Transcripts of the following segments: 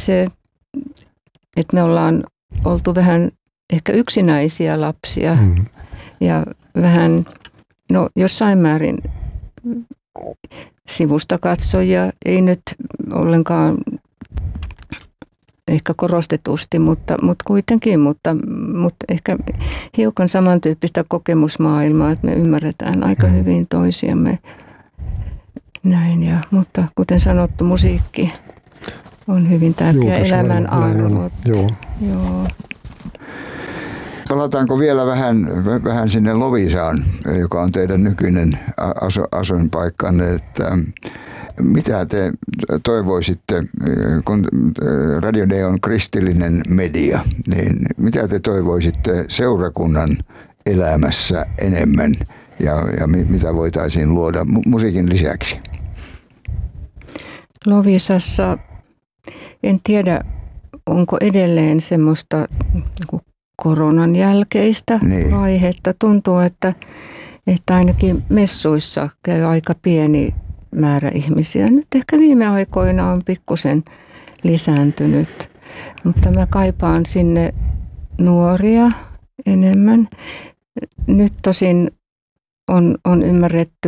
se, että me ollaan oltu vähän ehkä yksinäisiä lapsia ja vähän, no jossain määrin sivusta katsojia, ei nyt ollenkaan ehkä korostetusti, mutta kuitenkin, mutta ehkä hiukan samantyyppistä kokemusmaailmaa, että me ymmärretään aika hyvin toisiamme. Näin, mutta kuten sanottu, musiikki on hyvin tärkeä elämän arvo. Joo. Palataanko vielä vähän sinne Loviisaan, joka on teidän nykyinen asuinpaikkanne, että mitä te toivoisitte, kun Radio Day on kristillinen media, niin mitä te toivoisitte seurakunnan elämässä enemmän ja mitä voitaisiin luoda musiikin lisäksi? Loviisassa en tiedä, onko edelleen semmoista koronan jälkeistä vaihetta. Tuntuu, että ainakin messuissa käy aika pieni määrä ihmisiä. Nyt ehkä viime aikoina on pikkusen lisääntynyt, mutta mä kaipaan sinne nuoria enemmän. Nyt tosin on ymmärretty,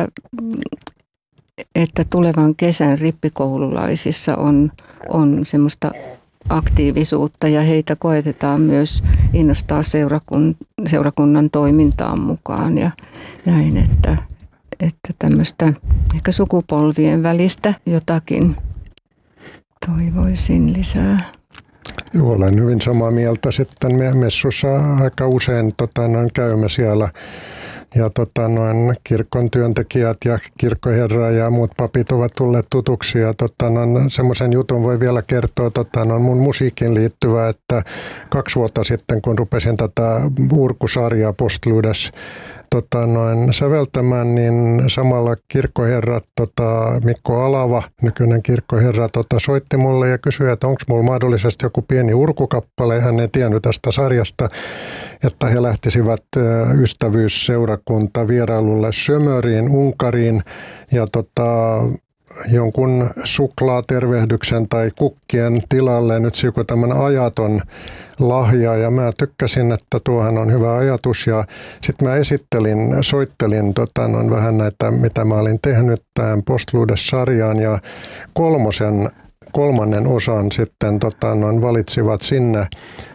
että tulevan kesän rippikoululaisissa on semmoista aktiivisuutta ja heitä koetetaan myös innostaa seurakunnan toimintaan mukaan ja näin, että tämmöistä ehkä sukupolvien välistä jotakin toivoisin lisää. Joo, olen hyvin samaa mieltä. Sitten me messussa aika usein käymme siellä ja kirkon työntekijät ja kirkkoherra ja muut papit ovat tulleet tutuksi. Ja semmoisen jutun voi vielä kertoa mun musiikkiin liittyvää, että 2 vuotta sitten, kun rupesin tätä Urku-sarjaa Postludes säveltämään, niin samalla kirkkoherra Mikko Alava, nykyinen kirkkoherra, soitti mulle ja kysyi, että onko mulla mahdollisesti joku pieni urkukappale. Hän ei tiennyt tästä sarjasta, että he lähtisivät ystävyysseurakunta vierailulle Sömöriin, Unkariin ja jonkun suklaatervehdyksen tai kukkien tilalle nyt joku tämmöinen ajaton lahja ja mä tykkäsin, että tuohan on hyvä ajatus ja sitten mä soittelin vähän näitä, mitä mä olin tehnyt tähän Postludes-sarjaan ja kolmannen osan sitten valitsivat sinne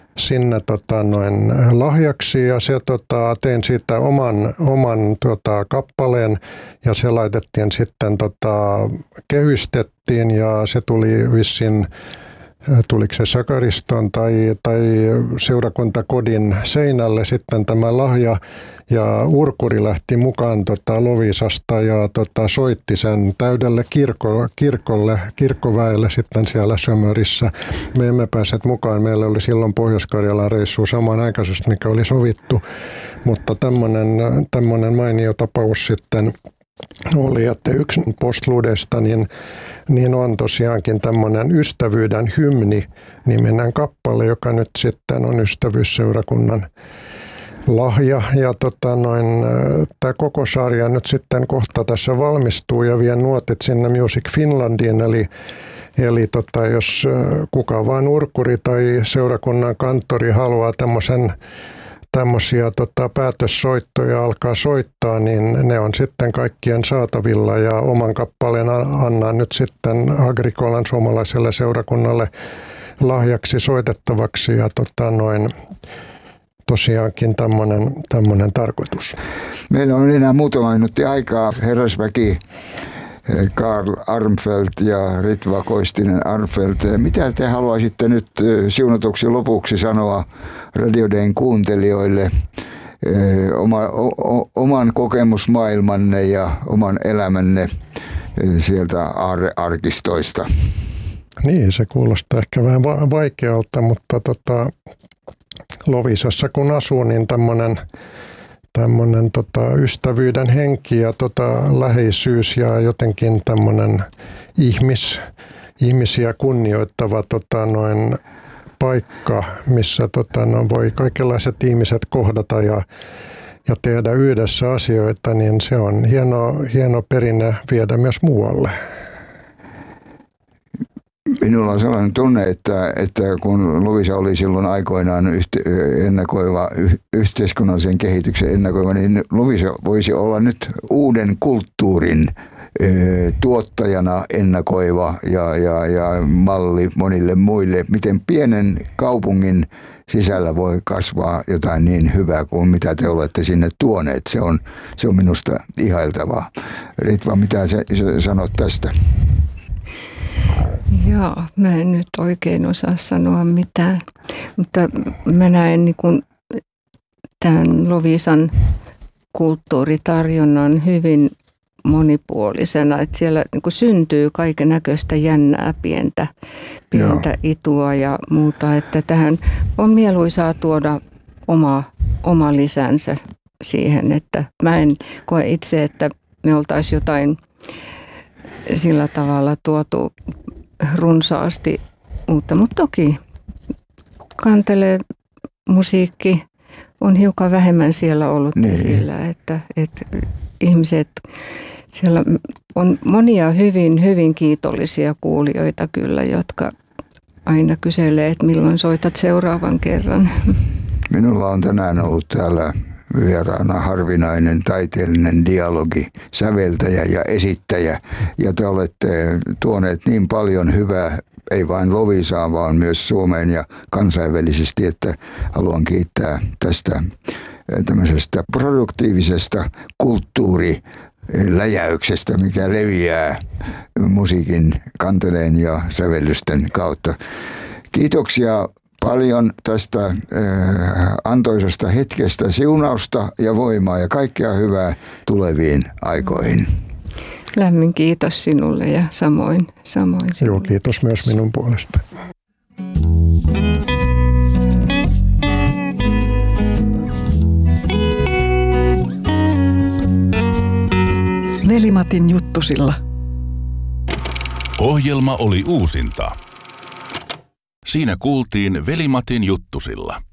lahjaksi ja se tein siitä oman kappaleen ja se laitettiin sitten kehystettiin ja se tuli vissiin, tuliko se sakariston tai seurakuntakodin seinälle sitten tämä lahja ja urkuri lähti mukaan Loviisasta ja soitti sen täydelle kirkkoväelle sitten siellä Sömörissä. Me emme päässeet mukaan, meillä oli silloin Pohjois-Karjalan reissu samanaikaisesti, mikä oli sovittu, mutta tämmöinen mainio tapaus sitten oli, että yksi Postludesta niin on tosiaankin tämmöinen Ystävyyden hymni -niminen kappale, joka nyt sitten on Ystävyysseurakunnan lahja. Ja tämä koko sarja nyt sitten kohta tässä valmistuu ja vien nuotit sinne Music Finlandiin, eli jos kuka vaan urkuri tai seurakunnan kanttori haluaa tämmöisiä päätössoittoja alkaa soittaa, niin ne on sitten kaikkien saatavilla ja oman kappaleen annan nyt sitten Agricolan suomalaiselle seurakunnalle lahjaksi soitettavaksi ja tosiaankin tämmöinen tarkoitus. Meillä on enää muutama minuutti aikaa. Herrasväki, Karl Armfeldt ja Ritva Koistinen Armfeldt. Mitä te haluaisitte nyt siunatuksi lopuksi sanoa Radio Dayn kuuntelijoille oman kokemusmaailmanne ja oman elämänne sieltä arkistoista? Niin, se kuulostaa ehkä vähän vaikealta, mutta Loviisassa kun asuu, niin tämmöinen ystävyyden henki ja läheisyys ja jotenkin tämmöinen ihmisiä kunnioittava paikka, missä voi kaikenlaiset ihmiset kohdata ja tehdä yhdessä asioita, niin se on hieno perinne viedä myös muualle. Minulla on sellainen tunne, että kun Lovisa oli silloin aikoinaan ennakoiva, yhteiskunnallisen kehityksen ennakoiva, niin Lovisa voisi olla nyt uuden kulttuurin tuottajana ennakoiva ja malli monille muille. Miten pienen kaupungin sisällä voi kasvaa jotain niin hyvää kuin mitä te olette sinne tuoneet. Se on minusta ihailtavaa. Ritva, mitä sä sanot tästä? Joo, mä en nyt oikein osaa sanoa mitään, mutta mä näen niin kuin tämän Lovisan kulttuuritarjonnan hyvin monipuolisena, että siellä niin kuin syntyy kaiken näköistä jännää pientä itua ja muuta, että tähän on mieluisaa tuoda oma lisänsä siihen, että mä en koe itse, että me oltaisiin jotain sillä tavalla tuotu runsaasti uutta, mutta toki kantelee musiikki on hiukan vähemmän siellä ollut esillä, että ihmiset, siellä on monia hyvin, hyvin kiitollisia kuulijoita kyllä, jotka aina kyselee, että milloin soitat seuraavan kerran. Minulla on tänään ollut täällä vieraana harvinainen taiteellinen dialogi, säveltäjä ja esittäjä. Ja te olette tuoneet niin paljon hyvää, ei vain Lovisaan, vaan myös Suomeen ja kansainvälisesti, että haluan kiittää tästä tämmöisestä produktiivisesta kulttuuriläjäyksestä, mikä leviää musiikin kanteleen ja sävellysten kautta. Kiitoksia paljon tästä antoisesta hetkestä, siunausta ja voimaa ja kaikkea hyvää tuleviin aikoihin. Lämmin kiitos sinulle ja samoin sinulle. Joo, kiitos myös minun puolesta. Veli-Matin juttusilla. Ohjelma oli uusinta. Siinä kuultiin Veli-Matin juttusilla.